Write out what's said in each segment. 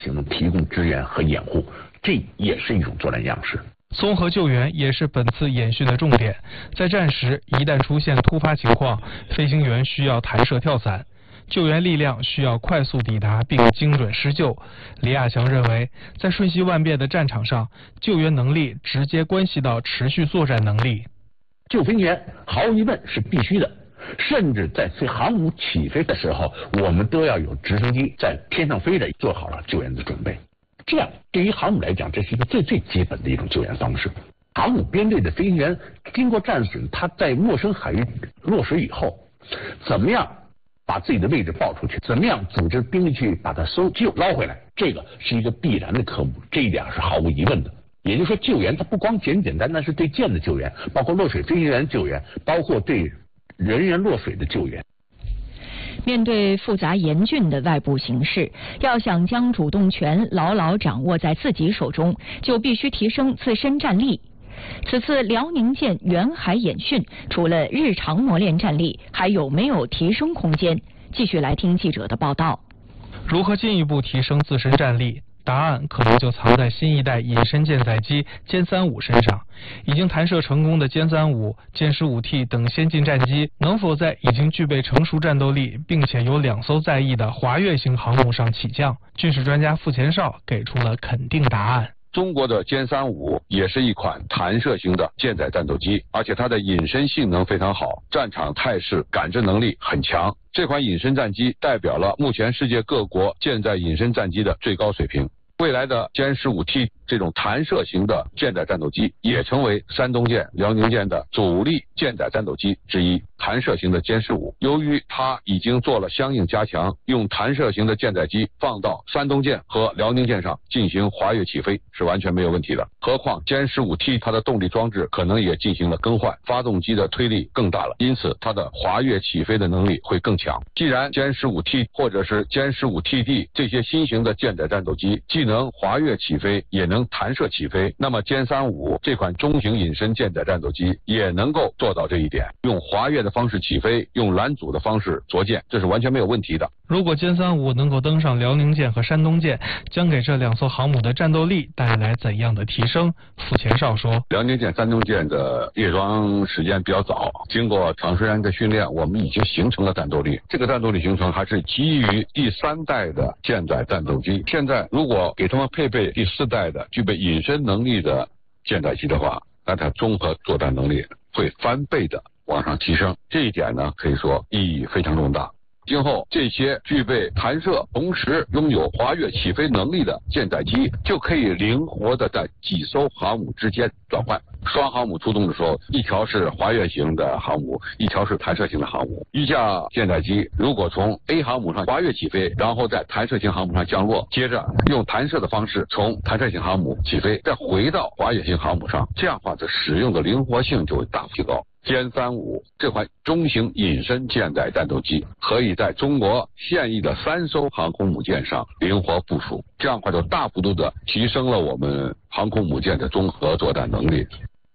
形成提供支援和掩护，这也是一种作战样式。 综合救援也是本次演训的重点。在战时，一旦出现突发情况，飞行员需要弹射跳伞，救援力量需要快速抵达并精准施救。李亚强认为，在瞬息万变的战场上，救援能力直接关系到持续作战能力。 救飞行员毫无疑问是必须的，甚至在航母起飞的时候，我们都要有直升机在天上飞着，做好了救援的准备。这样对于航母来讲，这是一个最基本的一种救援方式。航母编队的飞行员经过战损，他在陌生海域落水以后，怎么样把自己的位置报出去，怎么样组织兵力去把它搜救捞回来，这个是一个必然的科目，这一点是毫无疑问的。也就是说，救援它不光简单是对舰的救援，包括落水飞行员救援，包括对人员落水的救援。 面对复杂严峻的外部形势，要想将主动权牢牢掌握在自己手中，就必须提升自身战力。此次辽宁舰远海演训，除了日常磨练战力，还有没有提升空间？继续来听记者的报道。 如何进一步提升自身战力？答案可能就藏在新一代隐身舰载机歼35身上。已经弹射成功的歼35、歼 15T 等先进战机，能否在已经具备成熟战斗力，并且有2艘在役的滑跃型航母上起降？军事专家傅前哨给出了肯定答案。 中国的歼35也是一款弹射型的舰载战斗机，而且它的隐身性能非常好，战场态势感知能力很强。这款隐身战机代表了目前世界各国舰载隐身战机的最高水平。未来的歼 15T 这种弹射型的舰载战斗机也成为山东舰、辽宁舰的主力舰载战斗机之一。弹射型的歼15，由于它已经做了相应加强，用弹射型的舰载机放到山东舰和辽宁舰上进行滑跃起飞是完全没有问题的。何况歼 15T 它的动力装置可能也进行了更换，发动机的推力更大了，因此它的滑跃起飞的能力会更强。既然歼 15T 或者是歼 15TD 这些新型的舰载战斗机既能滑跃起飞也能弹射起飞，那么歼35这款中型隐身舰载战斗机也能够做到这一点，用滑跃的方式起飞，用拦阻的方式着舰，这是完全没有问题的。 如果歼35能够登上辽宁舰和山东舰，将给这2艘航母的战斗力带来怎样的提升？傅前哨说， 辽宁舰、山东舰的列装时间比较早，经过长时间的训练，我们已经形成了战斗力。这个战斗力形成还是基于第3代的舰载战斗机。现在如果给他们配备第4代的具备隐身能力的舰载机的话，那它综合作战能力会翻倍的往上提升，这一点呢可以说意义非常重大。今后这些具备弹射同时拥有滑跃起飞能力的舰载机就可以灵活的在几艘航母之间转换。双航母出动的时候，一条是滑跃型的航母，一条是弹射型的航母。一架舰载机如果从 A 航母上滑跃起飞，然后在弹射型航母上降落，接着用弹射的方式从弹射型航母起飞，再回到滑跃型航母上，这样的话的使用的灵活性就会大幅提高。歼35这款中型隐身舰载战斗机可以在中国现役的3艘航空母舰上灵活部署，这样的话就大幅度的提升了我们航空母舰的综合作战能力。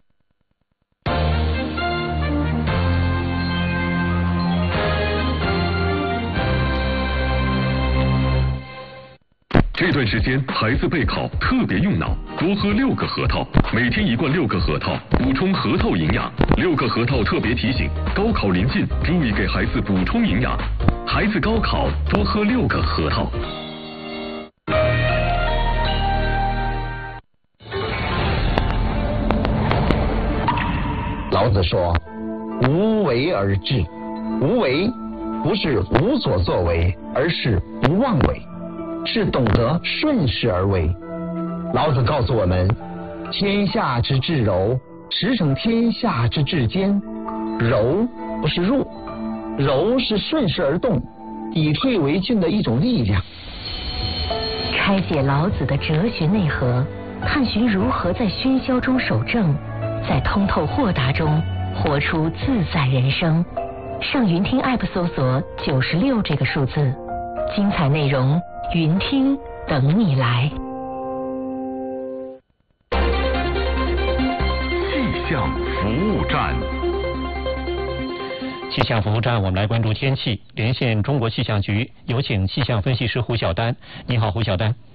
这段时间孩子备考特别用脑，多喝6个核桃，每天1罐6个核桃，补充核桃营养。6个核桃特别提醒，高考临近，注意给孩子补充营养。孩子高考多喝6个核桃。 老子说：“无为而治。”无为不是无所作为，而是不妄为。是懂得顺势而为。老子告诉我们，天下之至柔，驰骋天下之至坚。柔不是弱，柔是顺势而动，以退为进的一种力量。 拆解老子的哲学内核，探寻如何在喧嚣中守正，在通透豁达中活出自在人生。上云听 App 搜索96这个数字，精彩内容云听等你来。 气象服务站， 气象服务站，我们来关注天气。连线中国气象局，有请气象分析师胡晓丹。你好，胡晓丹。